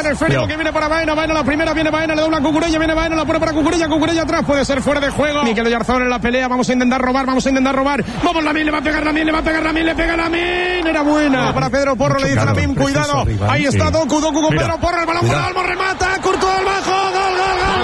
el esférico que viene para Baena, la primera, viene Baena, le dobla a Cucurella, viene Baena, la pone para Cucurella atrás, puede ser fuera de juego. Mikel Oyarzabal en la pelea, vamos a intentar robar, vamos, Lamine, le va a pegar Lamine, le pega Lamine, era buena. Para Pedro Porro, le dice Lamine, cuidado, ahí está Doku con Pedro Porro, el balón para Olmo, remata, Courtois al bajo, gol.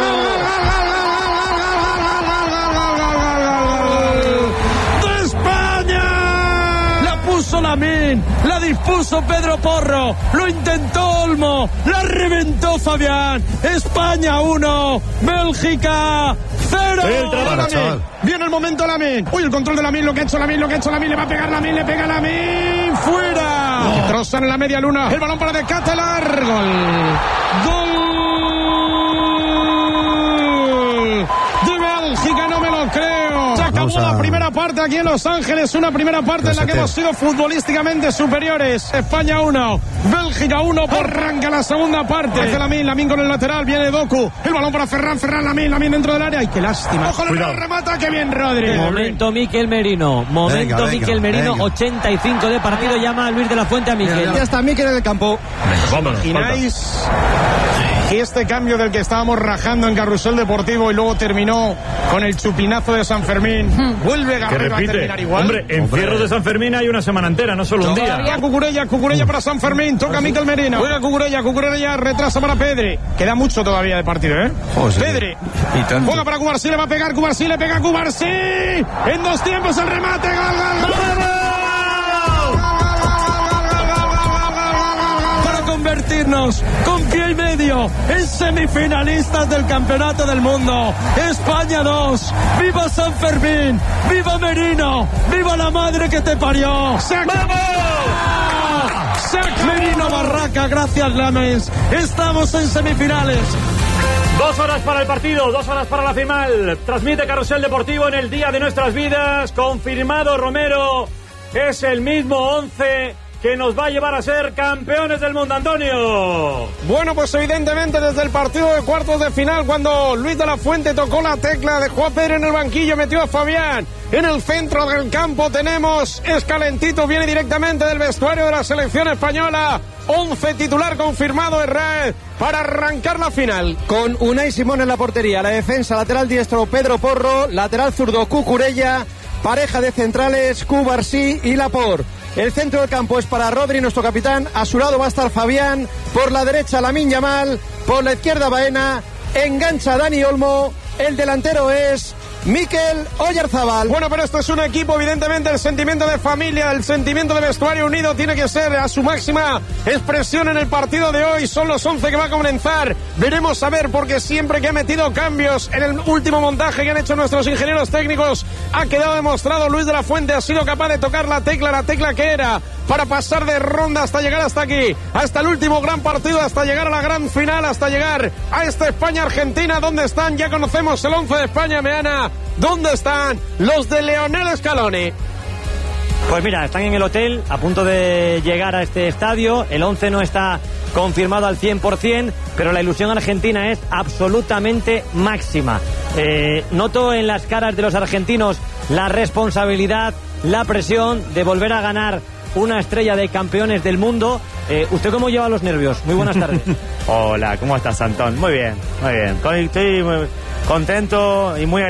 Lamine, la dispuso Pedro Porro, lo intentó Olmo, la reventó Fabián. España 1, Bélgica 0. Viene el momento Lamine. Uy, el control de Lamine, lo que ha hecho Lamine, le va a pegar Lamine, le pega Lamine, fuera. Trozan en la media luna, el balón para De Ketelaere, gol de Bélgica, no me lo creo. Se acabó la primera parte aquí en Los Ángeles, una primera parte en la que hemos sido futbolísticamente superiores. España 1, Bélgica 1, arranca la segunda parte. Hace Lamine con el lateral, viene Doku, el balón para Ferran, Lamine dentro del área. ¡Ay, qué lástima! ¡Ojo, le remata! ¡Qué bien, Rodri! Momento Mikel Merino, Mikel Merino, 85 de partido, llama a Luis de la Fuente a Mikel. Ya está Mikel en el campo. Vámonos. Ináis. Y este cambio del que estábamos rajando en Carrusel Deportivo y luego terminó con el chupinazo de San Fermín. Vuelve Garrido a terminar igual. Hombre, encierros de San Fermín hay una semana entera, no solo un día. Cucurella para San Fermín. Toca Mikel Merino. Juega Cucurella, retrasa para Pedri. Queda mucho todavía de partido, ¿eh? Pedri. Juega para Cubarsí, le va a pegar Cubarsí, le pega Cubarsí. En 2 tiempos el remate. ¡Gol! Convertirnos con pie y medio en semifinalistas del Campeonato del Mundo. España 2, viva San Fermín, viva Merino, viva la madre que te parió. ¡Vamos! Merino Barraca, gracias Lames. Estamos en semifinales. 2 horas para el partido, 2 horas para la final. Transmite Carrusel Deportivo en el día de nuestras vidas. Confirmado Romero, es el mismo 11 que nos va a llevar a ser campeones del mundo, Antonio. Bueno, pues evidentemente desde el partido de cuartos de final, cuando Luis de la Fuente tocó la tecla, dejó a Pedro en el banquillo, metió a Fabián en el centro del campo, tenemos, es calentito, viene directamente del vestuario de la selección española, 11 titular confirmado en red para arrancar la final. Con Unai Simón en la portería, la defensa, lateral diestro Pedro Porro, lateral zurdo Cucurella, pareja de centrales Cubarsí y Laporte. El centro del campo es para Rodri, nuestro capitán. A su lado va a estar Fabián. Por la derecha Lamine Yamal. Por la izquierda Baena. Engancha Dani Olmo. El delantero es Mikel Oyarzabal. Bueno, pero esto es un equipo, evidentemente el sentimiento de familia, el sentimiento de vestuario unido tiene que ser a su máxima expresión en el partido de hoy. Son los 11 que va a comenzar. Veremos a ver, porque siempre que ha metido cambios en el último montaje que han hecho nuestros ingenieros técnicos, ha quedado demostrado. Luis de la Fuente ha sido capaz de tocar la tecla que era para pasar de ronda hasta llegar hasta aquí, hasta el último gran partido, hasta llegar a la gran final, hasta llegar a esta España-Argentina. ¿Dónde están? Ya conocemos el 11 de España, Meana. ¿Dónde están los de Lionel Scaloni? Pues mira, están en el hotel a punto de llegar a este estadio. El 11 no está confirmado al 100%, pero la ilusión argentina es absolutamente máxima. Noto en las caras de los argentinos la responsabilidad, la presión de volver a ganar una estrella de campeones del mundo. ¿Usted cómo lleva los nervios? Muy buenas tardes. Hola, ¿cómo estás, Antón? Muy bien, muy bien. Estoy muy contento y muy